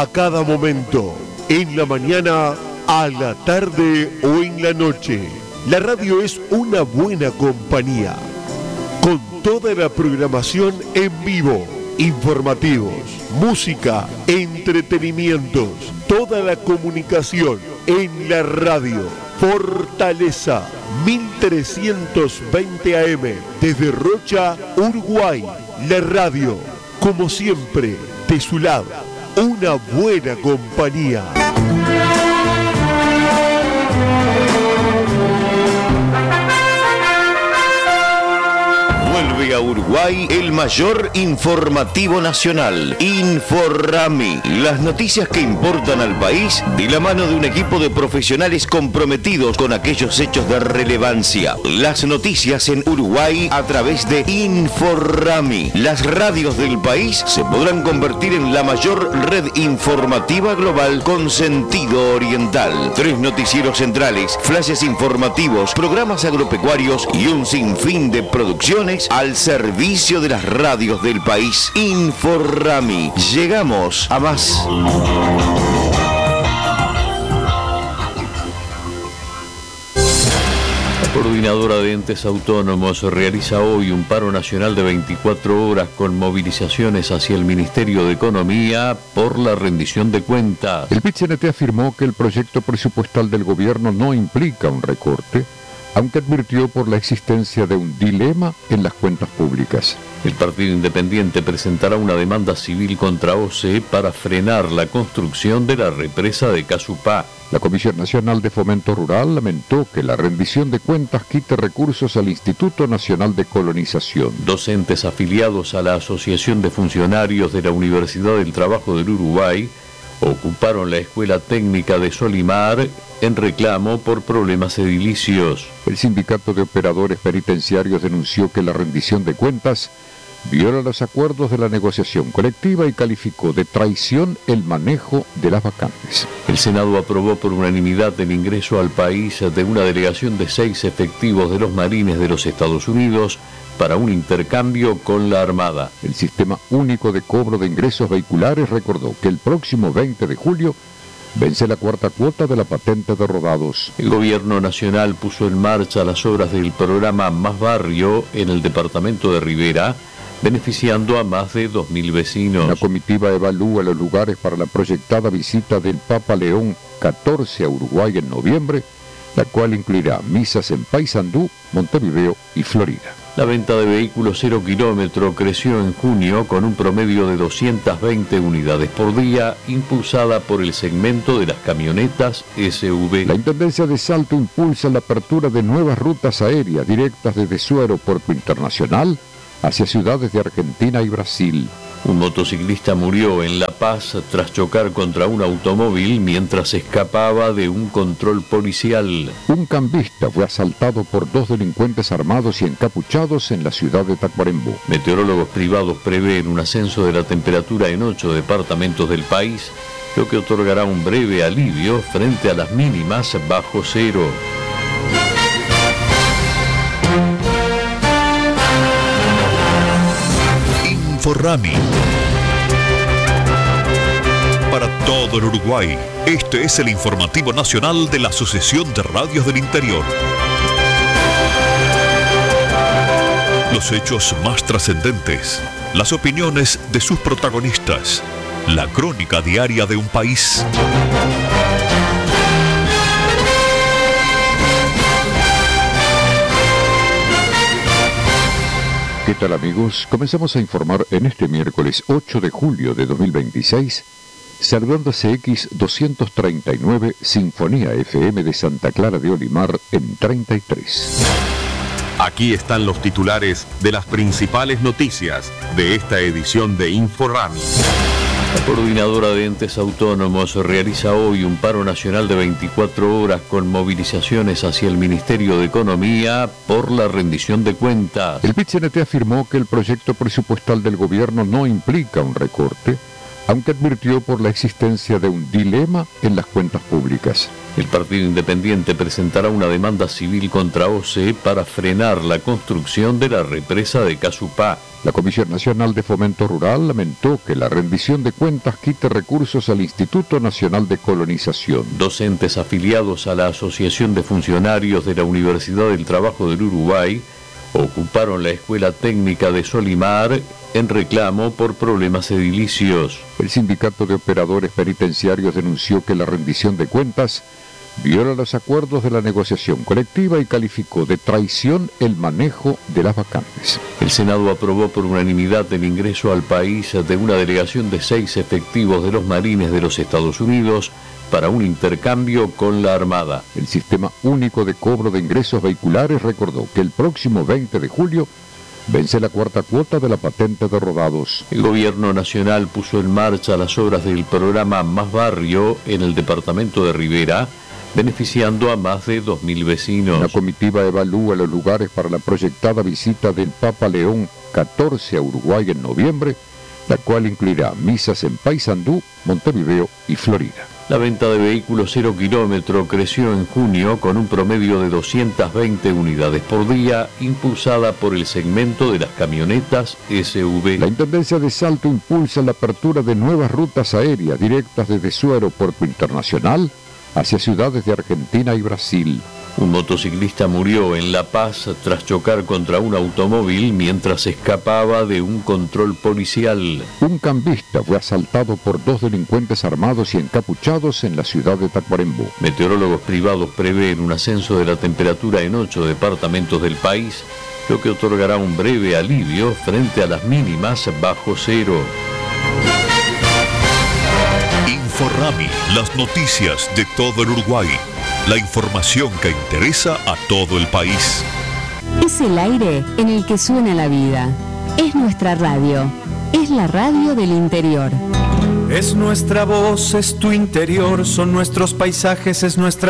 a cada momento, en la mañana, a la tarde o en la noche. La radio es una buena compañía, con toda la programación en vivo, informativos, música, entretenimientos, toda la comunicación en la radio. Fortaleza 1320 AM, desde Rocha, Uruguay. La radio, como siempre, de su lado, una buena compañía. Vuelve a Uruguay el mayor informativo nacional, Inforrami. Las noticias que importan al país de la mano de un equipo de profesionales comprometidos con aquellos hechos de relevancia. Las noticias en Uruguay a través de Inforrami. Las radios del país se podrán convertir en la mayor red informativa global con sentido oriental. 3 noticieros centrales, flashes informativos, programas agropecuarios y un sinfín de producciones al servicio de las radios del país. Inforrami. Llegamos a más. La Coordinadora de Entes Autónomos realiza hoy un paro nacional de 24 horas con movilizaciones hacia el Ministerio de Economía por la rendición de cuentas. El PIT-CNT afirmó que el proyecto presupuestal del gobierno no implica un recorte, aunque advirtió por la existencia de un dilema en las cuentas públicas. El Partido Independiente presentará una demanda civil contra OCE para frenar la construcción de la represa de Casupá. La Comisión Nacional de Fomento Rural lamentó que la rendición de cuentas quite recursos al Instituto Nacional de Colonización. Docentes afiliados a la Asociación de Funcionarios de la Universidad del Trabajo del Uruguay ocuparon la Escuela Técnica de Solimar en reclamo por problemas edilicios. El Sindicato de Operadores Penitenciarios denunció que la rendición de cuentas viola los acuerdos de la negociación colectiva y calificó de traición el manejo de las vacantes. El Senado aprobó por unanimidad el ingreso al país de una delegación de 6 efectivos de los marines de los Estados Unidos para un intercambio con la Armada. El Sistema Único de Cobro de Ingresos Vehiculares recordó que el próximo 20 de julio vence la 4ª cuota de la patente de rodados. El gobierno nacional puso en marcha las obras del programa Más Barrio en el departamento de Rivera, beneficiando a más de 2.000 vecinos. La comitiva evalúa los lugares para la proyectada visita del Papa León XIV a Uruguay en noviembre, la cual incluirá misas en Paysandú, Montevideo y Florida. La venta de vehículos 0 kilómetro creció en junio con un promedio de 220 unidades por día, impulsada por el segmento de las camionetas SUV. La Intendencia de Salto impulsa la apertura de nuevas rutas aéreas directas desde su aeropuerto internacional hacia ciudades de Argentina y Brasil. Un motociclista murió en La Paz tras chocar contra un automóvil mientras escapaba de un control policial. Un cambista fue asaltado por 2 delincuentes armados y encapuchados en la ciudad de Tacuarembó. Meteorólogos privados prevén un ascenso de la temperatura en 8 departamentos del país, lo que otorgará un breve alivio frente a las mínimas bajo cero. Inforrami. Para todo el Uruguay, este es el informativo nacional de la Asociación de Radios del Interior. Los hechos más trascendentes, las opiniones de sus protagonistas, la crónica diaria de un país. ¿Qué tal, amigos? Comenzamos a informar en este miércoles 8 de julio de 2026, saludando CX 239 Sinfonía FM de Santa Clara de Olimar en 33. Aquí están los titulares de las principales noticias de esta edición de Inforrami. La Coordinadora de Entes Autónomos realiza hoy un paro nacional de 24 horas con movilizaciones hacia el Ministerio de Economía por la rendición de cuentas. El PIT-CNT afirmó que el proyecto presupuestal del gobierno no implica un recorte, aunque advirtió por la existencia de un dilema en las cuentas públicas. El Partido Independiente presentará una demanda civil contra OCE para frenar la construcción de la represa de Casupá. La Comisión Nacional de Fomento Rural lamentó que la rendición de cuentas quite recursos al Instituto Nacional de Colonización. Docentes afiliados a la Asociación de Funcionarios de la Universidad del Trabajo del Uruguay ocuparon la Escuela Técnica de Solimar en reclamo por problemas edilicios. El Sindicato de Operadores Penitenciarios denunció que la rendición de cuentas viola los acuerdos de la negociación colectiva y calificó de traición el manejo de las vacantes. El Senado aprobó por unanimidad el ingreso al país de una delegación de 6 efectivos de los Marines de los Estados Unidos para un intercambio con la Armada. El Sistema Único de Cobro de Ingresos Vehiculares recordó que el próximo 20 de julio vence la 4ª cuota de la patente de rodados. El gobierno nacional puso en marcha las obras del programa Más Barrio en el departamento de Rivera, beneficiando a más de 2.000 vecinos. La comitiva evalúa los lugares para la proyectada visita del Papa León XIV a Uruguay en noviembre, la cual incluirá misas en Paysandú, Montevideo y Florida. La venta de vehículos 0 kilómetro creció en junio con un promedio de 220 unidades por día, impulsada por el segmento de las camionetas SUV. La Intendencia de Salto impulsa la apertura de nuevas rutas aéreas directas desde su aeropuerto internacional hacia ciudades de Argentina y Brasil. Un motociclista murió en La Paz tras chocar contra un automóvil mientras escapaba de un control policial. Un cambista fue asaltado por 2 delincuentes armados y encapuchados en la ciudad de Tacuarembó. Meteorólogos privados prevén un ascenso de la temperatura en 8 departamentos del país, lo que otorgará un breve alivio frente a las mínimas bajo cero. Inforrami, las noticias de todo el Uruguay. La información que interesa a todo el país. Es el aire en el que suena la vida. Es nuestra radio. Es la radio del interior. Es nuestra voz, es tu interior, son nuestros paisajes, es nuestra